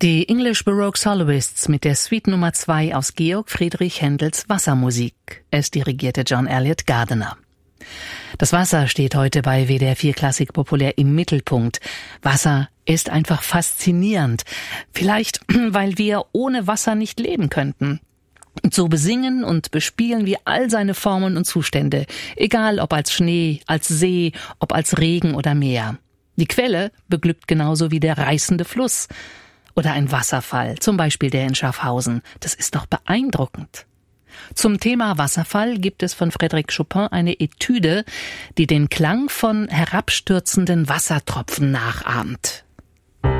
Die English Baroque Soloists mit der Suite Nummer 2 aus Georg Friedrich Händels Wassermusik. Es dirigierte John Elliott Gardiner. Das Wasser steht heute bei WDR 4 Klassik populär im Mittelpunkt. Wasser ist einfach faszinierend. Vielleicht, weil wir ohne Wasser nicht leben könnten. Und so besingen und bespielen wir all seine Formen und Zustände, egal ob als Schnee, als See, ob als Regen oder Meer. Die Quelle beglückt genauso wie der reißende Fluss. Oder ein Wasserfall, zum Beispiel der in Schaffhausen. Das ist doch beeindruckend. Zum Thema Wasserfall gibt es von Frédéric Chopin eine Etüde, die den Klang von herabstürzenden Wassertropfen nachahmt.